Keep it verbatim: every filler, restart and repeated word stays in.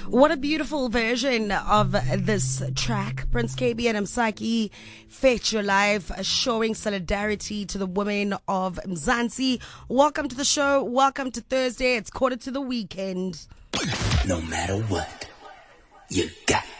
What a beautiful version of this track. Prince K B and Msaki, Fetch Your Life, showing solidarity to the women of Mzansi. Welcome to the show. Welcome to Thursday. It's quarter to the weekend. No matter what, you got